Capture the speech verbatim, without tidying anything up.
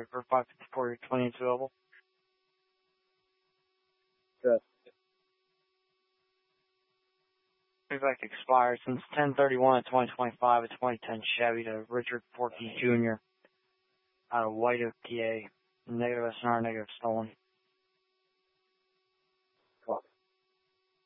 Road for five fifty-four, twenty-eight available. Good. Payback expired since ten thirty-one of twenty twenty-five, a twenty ten Chevy to Richard Forkey Junior out of White Oak, P A. Negative S N R, negative stolen.